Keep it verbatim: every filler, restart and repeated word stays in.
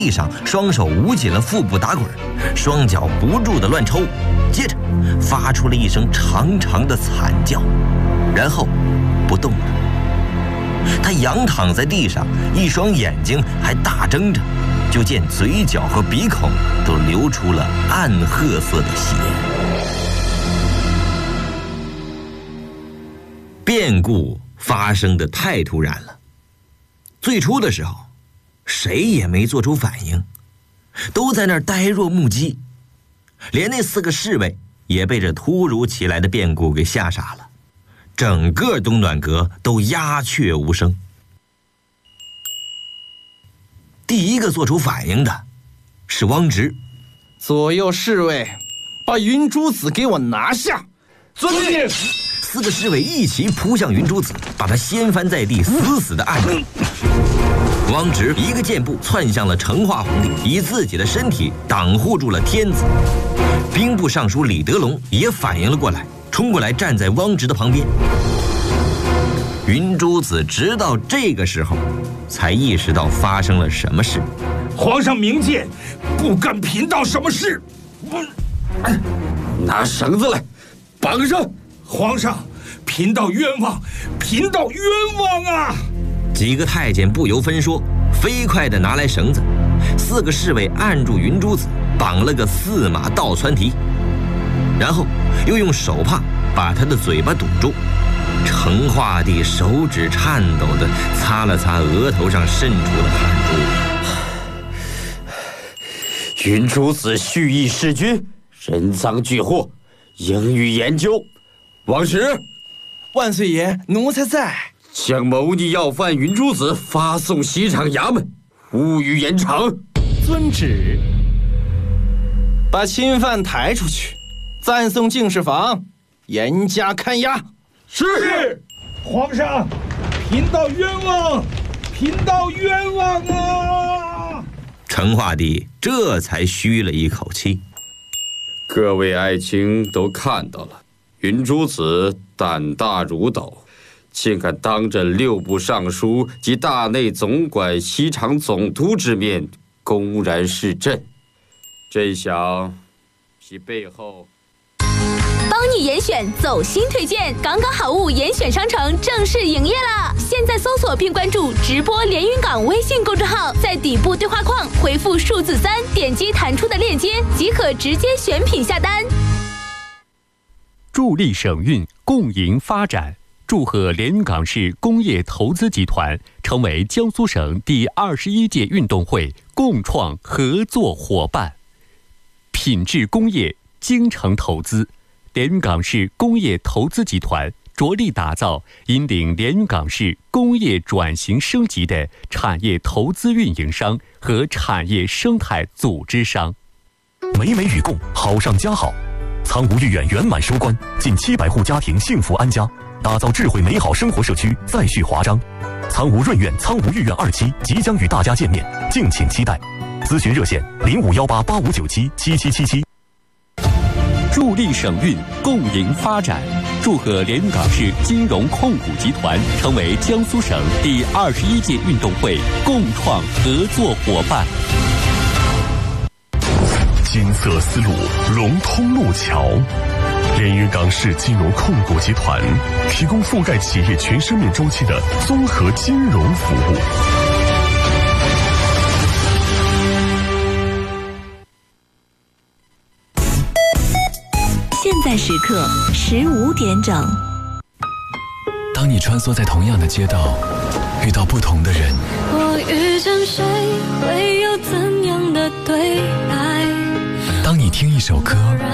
地上，双手捂紧了腹部打滚，双脚不住地乱抽，接着发出了一声长长的惨叫，然后不动了。他仰躺在地上，一双眼睛还大睁着，就见嘴角和鼻孔都流出了暗褐色的血。变故发生的太突然了，最初的时候谁也没做出反应，都在那儿呆若木鸡，连那四个侍卫也被这突如其来的变故给吓傻了，整个东暖阁都鸦雀无声。第一个做出反应的是汪直。 左右侍卫，把云珠子给我拿下！ 遵命。 四个侍卫一齐扑向云珠子，把他掀翻在地，死死地按住。汪直一个箭步窜向了成化皇帝，以自己的身体挡护住了天子。兵部尚书李德龙也反应了过来，冲过来站在汪直的旁边。云珠子直到这个时候才意识到发生了什么事。 皇上明鉴，不干贫道什么事。 拿绳子来，绑上！ 皇上，贫道冤枉，贫道冤枉啊！ 几个太监不由分说，飞快地拿来绳子，四个侍卫按住云珠子，绑了个四马倒窜蹄，然后又用手帕把他的嘴巴堵住。成化帝手指颤抖地擦了擦额头上渗出的汗珠。云珠子蓄意弑君，人赃俱获，应予研究。王时， 万岁爷，奴才在。 将谋逆要犯云珠子发送西厂衙门，勿予延长。 遵旨。把钦犯抬出去，暂送净室房，严加看押。 是。是。皇上，贫道冤枉，贫道冤枉啊！ 成化帝这才吁了一口气。 各位爱卿都看到了，云珠子胆大如斗，竟敢当着六部尚书及大内总管西厂总督之面公然弑朕。朕想其背后帮你严选走心推荐，港港好物严选商城正式营业啦！现在搜索并关注直播连云港微信公众号，在底部对话框回复数字三，点击弹出的链接即可直接选品下单。 助力省运，共赢发展。祝贺连云港市工业投资集团成为江苏省第二十一届运动会共创合作伙伴。品质工业，精诚投资。连云港市工业投资集团着力打造引领连云港市工业转型升级的产业投资运营商和产业生态组织商。 美美与共，好上加好。苍梧御苑圆满收官，近七百户家庭幸福安家，打造智慧美好生活社区再续华章。苍梧润苑、苍梧御苑二期即将与大家见面，敬请期待。咨询热线零五幺八八五九七七七七七。 助力省运，共赢发展。祝贺连云港市金融控股集团成为江苏省第二十一届运动会共创合作伙伴。 金色丝路融通路桥，连云港市金融控股集团提供覆盖企业全生命周期的综合金融服务。 现在时刻十五点整。 当你穿梭在同样的街道，遇到不同的人， 我遇见谁会有怎样的对白？ 当你听一首歌